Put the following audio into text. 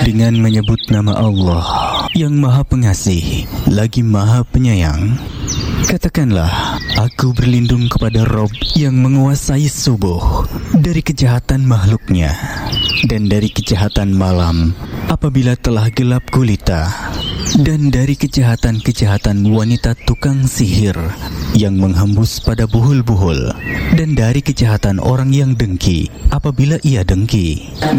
Dengan menyebut nama Allah yang Maha Pengasih lagi Maha Penyayang, katakanlah, aku berlindung kepada Rob yang menguasai subuh dari kejahatan makhluknya dan dari kejahatan malam apabila telah gelap gulita, dan dari kejahatan-kejahatan wanita tukang sihir yang menghembus pada buhul-buhul, dan dari kejahatan orang yang dengki apabila ia dengki,